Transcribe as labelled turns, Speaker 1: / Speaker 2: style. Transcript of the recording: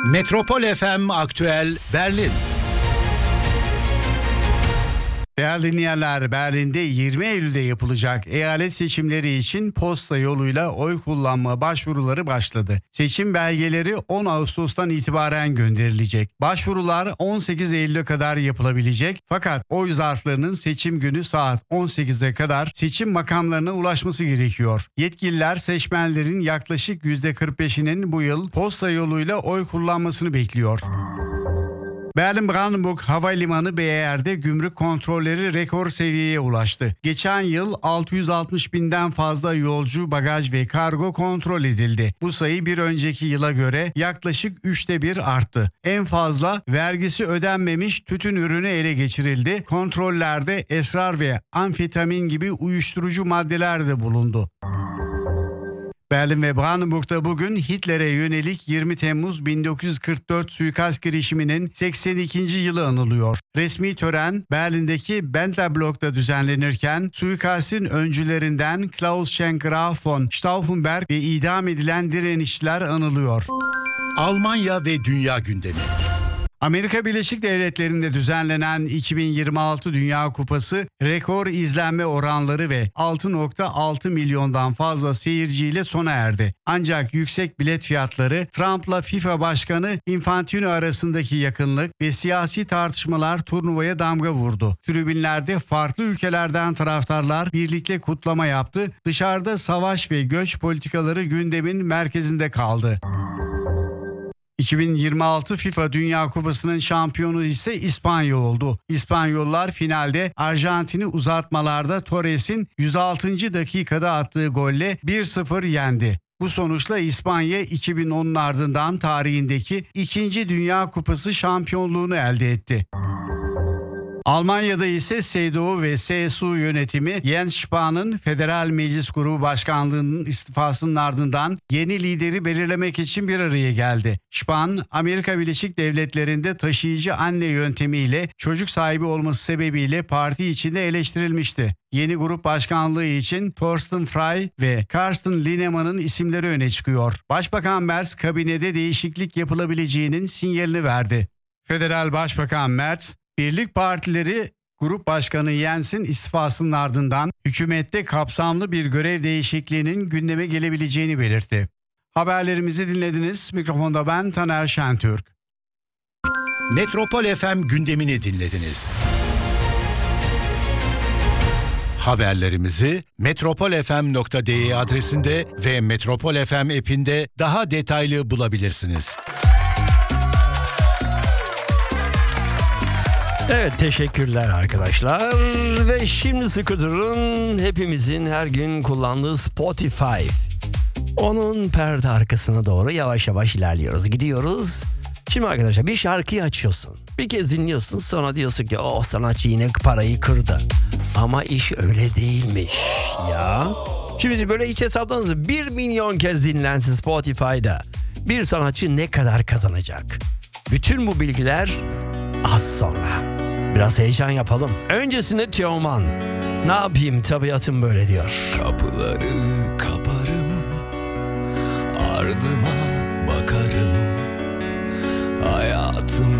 Speaker 1: Metropol FM Aktüel Berlin.
Speaker 2: Değerli dinleyenler, Berlin'de 20 Eylül'de yapılacak eyalet seçimleri için posta yoluyla oy kullanma başvuruları başladı. Seçim belgeleri 10 Ağustos'tan itibaren gönderilecek. Başvurular 18 Eylül'e kadar yapılabilecek, fakat oy zarflarının seçim günü saat 18'e kadar seçim makamlarına ulaşması gerekiyor. Yetkililer seçmenlerin yaklaşık %45'inin bu yıl posta yoluyla oy kullanmasını bekliyor. Berlin-Brandenburg Havalimanı BER'de gümrük kontrolleri rekor seviyeye ulaştı. Geçen yıl 660 binden fazla yolcu, bagaj ve kargo kontrol edildi. Bu sayı bir önceki yıla göre yaklaşık 1/3 arttı. En fazla vergisi ödenmemiş tütün ürünü ele geçirildi. Kontrollerde esrar ve amfetamin gibi uyuşturucu maddeler de bulundu. Berlin ve Brandenburg'da bugün Hitler'e yönelik 20 Temmuz 1944 suikast girişiminin 82. yılı anılıyor. Resmi tören Berlin'deki Bentherblock'ta düzenlenirken suikastin öncülerinden Klaus Schenk Graf von Stauffenberg ve idam edilen direnişçiler anılıyor.
Speaker 1: Almanya ve dünya gündemi.
Speaker 2: Amerika Birleşik Devletleri'nde düzenlenen 2026 Dünya Kupası rekor izlenme oranları ve 6.6 milyondan fazla seyirciyle sona erdi. Ancak yüksek bilet fiyatları, Trump'la FIFA Başkanı Infantino arasındaki yakınlık ve siyasi tartışmalar turnuvaya damga vurdu. Tribünlerde farklı ülkelerden taraftarlar birlikte kutlama yaptı. Dışarıda savaş ve göç politikaları gündemin merkezinde kaldı. 2026 FIFA Dünya Kupası'nın şampiyonu ise İspanya oldu. İspanyollar finalde Arjantin'i uzatmalarda Torres'in 106. dakikada attığı golle 1-0 yendi. Bu sonuçla İspanya 2010'un ardından tarihindeki 2. Dünya Kupası şampiyonluğunu elde etti. Almanya'da ise CDU ve CSU yönetimi Jens Spahn'ın Federal Meclis Grubu Başkanlığı'nın istifasının ardından yeni lideri belirlemek için bir araya geldi. Spahn, Amerika Birleşik Devletleri'nde taşıyıcı anne yöntemiyle çocuk sahibi olması sebebiyle parti içinde eleştirilmişti. Yeni grup başkanlığı için Thorsten Frey ve Carsten Linnemann'ın isimleri öne çıkıyor. Başbakan Merz kabinede değişiklik yapılabileceğinin sinyalini verdi. Federal Başbakan Merz, Birlik partileri Grup Başkanı Jens'in istifasının ardından hükümette kapsamlı bir görev değişikliğinin gündeme gelebileceğini belirtti. Haberlerimizi dinlediniz. Mikrofonda ben Taner Şentürk.
Speaker 1: Metropol FM gündemini dinlediniz. Haberlerimizi metropolfm.de adresinde ve Metropol FM app'inde daha detaylı bulabilirsiniz.
Speaker 3: Evet, teşekkürler arkadaşlar. Ve şimdi sıkı durun, hepimizin her gün kullandığı Spotify. Onun perde arkasına doğru yavaş yavaş ilerliyoruz, gidiyoruz. Şimdi arkadaşlar bir şarkıyı açıyorsun, bir kez dinliyorsun, sonra diyorsun ki o sanatçı yine parayı kırdı. Ama iş öyle değilmiş ya. Şimdi böyle hiç hesapladınız, 1 milyon kez dinlensin Spotify'da bir sanatçı ne kadar kazanacak? Bütün bu bilgiler az sonra. Biraz heyecan yapalım. Öncesinde Teoman. Ne yapayım, tabiatım böyle diyor.
Speaker 4: Kapıları kaparım, ardıma bakarım. Hayatım